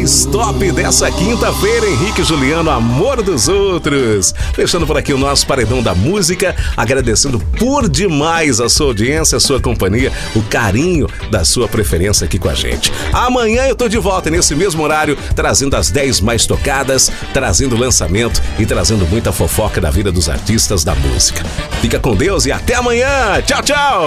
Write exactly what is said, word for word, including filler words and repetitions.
mais top dessa quinta-feira, Henrique e Juliano, Amor dos Outros. Fechando por aqui o nosso Paredão da Música, agradecendo por demais a sua audiência, a sua companhia, o carinho da sua preferência aqui com a gente. Amanhã eu tô de volta nesse mesmo horário, trazendo as dez mais tocadas, trazendo lançamento e trazendo muita fofoca da vida dos artistas da música. Fica com Deus e até amanhã. Tchau, tchau!